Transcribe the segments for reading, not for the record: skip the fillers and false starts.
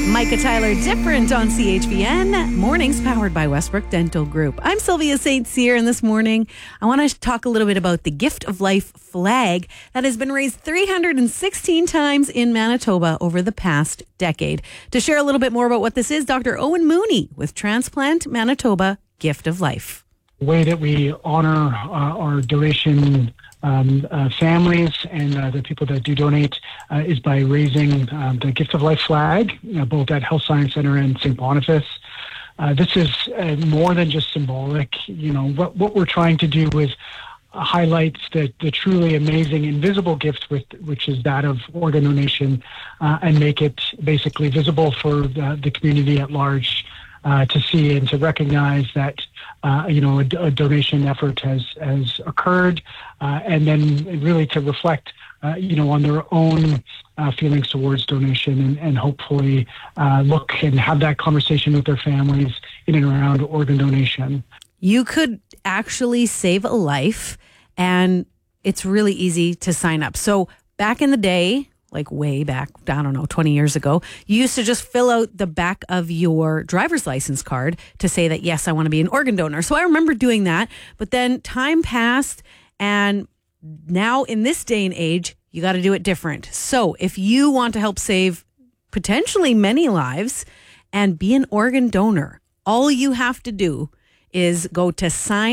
Micah Tyler, Different on CHVN. Mornings powered by Westbrook Dental Group. I'm Sylvia St. Cyr, and this morning I want to talk a little bit about the Gift of Life flag that has been raised 316 times in Manitoba over the past decade. To share a little bit more about what this is, Dr. Owen Mooney with Transplant Manitoba Gift of Life. The way that we honor our donation families and the people that do donate is by raising the Gift of Life flag, both at Health Science Center and St. Boniface. This is more than just symbolic. What we're trying to do is highlight the truly amazing invisible gift, which is that of organ donation, and make it basically visible for the community at large to see and to recognize that a donation effort has occurred, and then really to reflect on their own feelings towards donation and hopefully look and have that conversation with their families in and around organ donation. You could actually save a life, and it's really easy to sign up. So back in the day, like way back, 20 years ago, you used to just fill out the back of your driver's license card to say that, yes, I want to be an organ donor. So I remember doing that, but then time passed, and now in this day and age, you got to do it different. So if you want to help save potentially many lives and be an organ donor, all you have to do is go to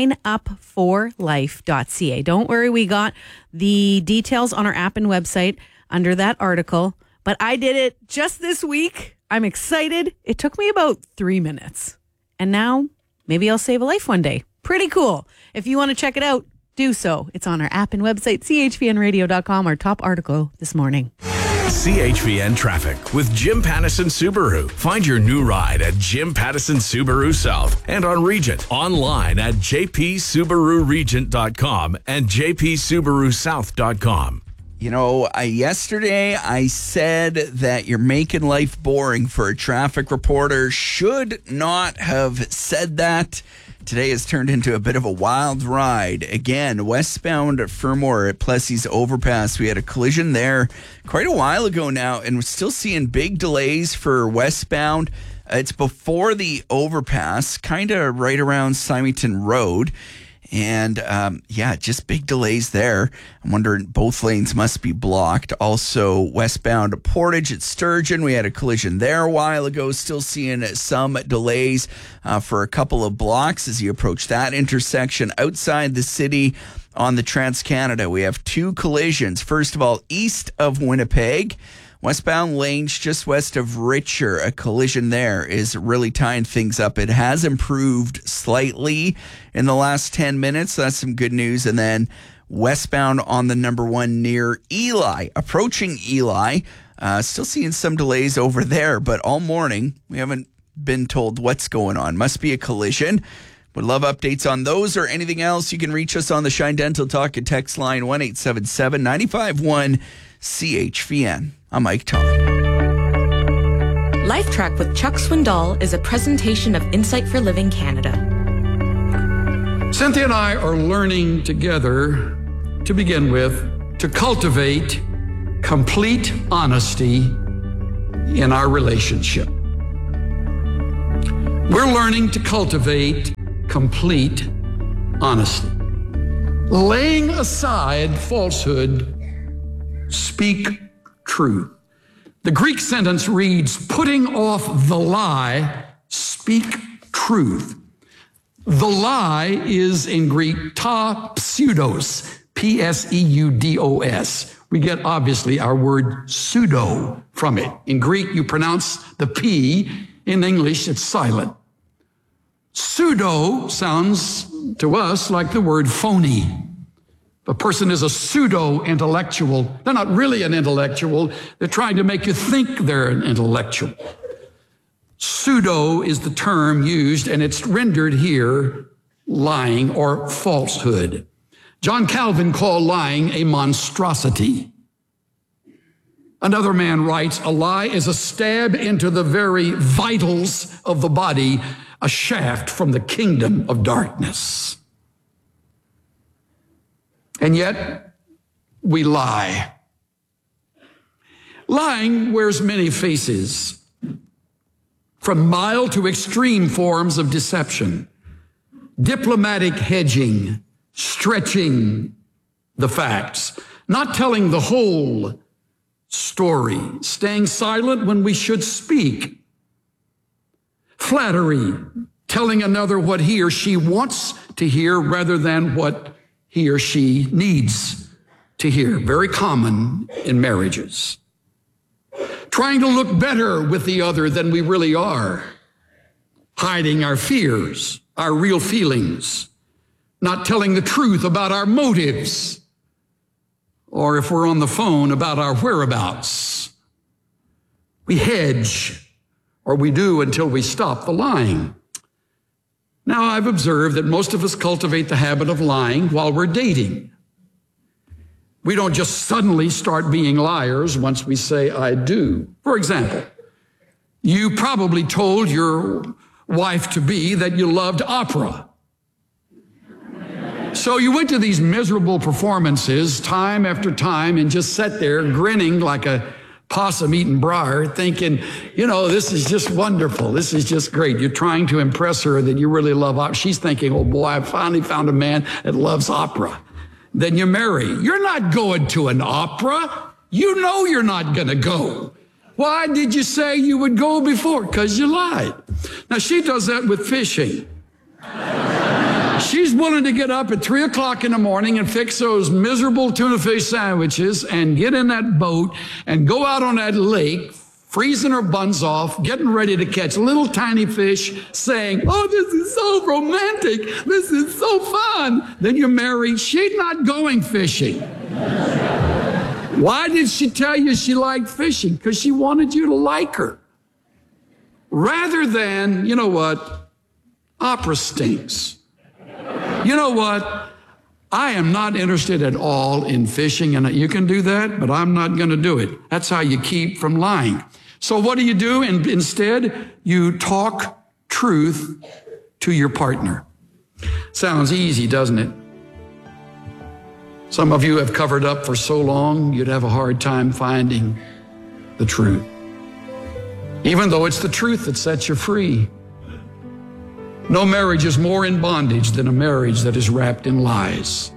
signupforlife.ca. Don't worry, we got the details on our app and website under that article, but I did it just this week. I'm excited. It took me about 3 minutes, and now maybe I'll save a life one day. Pretty cool. If you want to check it out, do so. It's on our app and website, chvnradio.com, our top article this morning. CHVN Traffic with Jim Pattison Subaru. Find your new ride at Jim Pattison Subaru South and on Regent. Online at jpsubaruregent.com and jpsubarusouth.com. Yesterday I said that you're making life boring for a traffic reporter. Should not have said that. Today has turned into a bit of a wild ride. Again, westbound Fermor at Plessis Overpass. We had a collision there quite a while ago now, and we're still seeing big delays for westbound. It's before the overpass, kind of right around Symington Road. And, just big delays there. I'm wondering, both lanes must be blocked. Also, westbound Portage at Sturgeon, we had a collision there a while ago. Still seeing some delays for a couple of blocks as you approach that intersection. Outside the city on the Trans-Canada, we have two collisions. First of all, east of Winnipeg, westbound lanes just west of Richer, a collision there is really tying things up. It has improved slightly in the last 10 minutes. That's some good news. And then westbound on the number one near Eli, approaching Eli, still seeing some delays over there, but all morning we haven't been told what's going on. Must be a collision. Would love updates on those or anything else. You can reach us on the Shine Dental Talk and text line 1-877-951-CHVN. I'm Mike Todd. Life Track with Chuck Swindoll is a presentation of Insight for Living Canada. Cynthia and I are learning together, to begin with, to cultivate complete honesty in our relationship. We're learning to cultivate complete honesty. Laying aside falsehood, speak truth. The Greek sentence reads, putting off the lie, speak truth. The lie is in Greek ta pseudos, P-S-E-U-D-O-S. We get obviously our word pseudo from it. In Greek, you pronounce the P. In English, it's silent. Pseudo sounds to us like the word phony. If a person is a pseudo-intellectual, they're not really an intellectual. They're trying to make you think they're an intellectual. Pseudo is the term used, and it's rendered here lying or falsehood. John Calvin called lying a monstrosity. Another man writes, a lie is a stab into the very vitals of the body, a shaft from the kingdom of darkness. And yet, we lie. Lying wears many faces. from mild to extreme forms of deception, diplomatic hedging, stretching the facts, not telling the whole story, staying silent when we should speak, flattery, telling another what he or she wants to hear rather than what he or she needs to hear. Very common in marriages. Trying to look better with the other than we really are. Hiding our fears, our real feelings. Not telling the truth about our motives. Or if we're on the phone, about our whereabouts. We hedge, or we do until we stop the lying. Now, I've observed that most of us cultivate the habit of lying while we're dating. We don't just suddenly start being liars once we say, I do. For example, you probably told your wife-to-be that you loved opera. So you went to these miserable performances time after time and just sat there grinning like a possum eating briar, thinking, this is just wonderful. This is just great. You're trying to impress her that you really love opera. She's thinking, oh boy, I finally found a man that loves opera. Then you marry. You're not going to an opera. You know you're not going to go. Why did you say you would go before? Because you lied. Now, she does that with fishing. She's willing to get up at 3 o'clock in the morning and fix those miserable tuna fish sandwiches and get in that boat and go out on that lake, freezing her buns off, getting ready to catch little tiny fish, saying, oh, this is so romantic. This is so fun. Then you marry. She's not going fishing. Why did she tell you she liked fishing? Because she wanted you to like her. Rather than, you know what? Opera stinks. You know what? I am not interested at all in fishing, and you can do that, but I'm not going to do it. That's how you keep from lying. So what do? And instead, you talk truth to your partner. Sounds easy, doesn't it? Some of you have covered up for so long, you'd have a hard time finding the truth. Even though it's the truth that sets you free. No marriage is more in bondage than a marriage that is wrapped in lies.